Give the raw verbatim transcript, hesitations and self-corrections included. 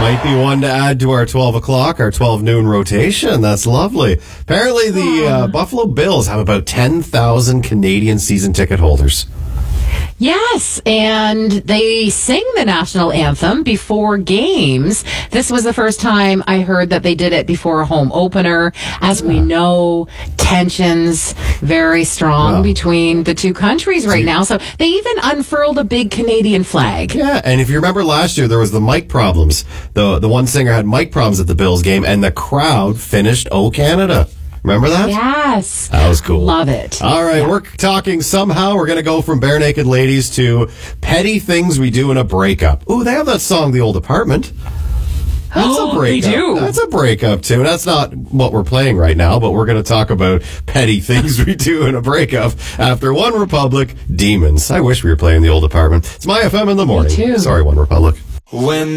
Might be one to add to our twelve o'clock, our twelve noon rotation. That's lovely. Apparently, the uh, Buffalo Bills have about ten thousand Canadian season ticket holders. Yes, and they sing the national anthem before games. This was the first time I heard that they did it before a home opener. As we know, tensions very strong Wow. between the two countries right now. So they even unfurled a big Canadian flag. Yeah, and if you remember last year, there was the mic problems. The the one singer had mic problems at the Bills game, and the crowd finished "O Canada." Remember that? Yes. That was cool. Love it. All right, Yeah. we're talking somehow. We're going to go from bare naked ladies to petty things we do in a breakup. Ooh, they have that song, The Old Apartment. That's Oh, a breakup. they do. That's a breakup, too. That's not what we're playing right now, but we're going to talk about petty things we do in a breakup after One Republic, Demons. I wish we were playing The Old Apartment. It's My F M in the morning. too. Sorry, One Republic. When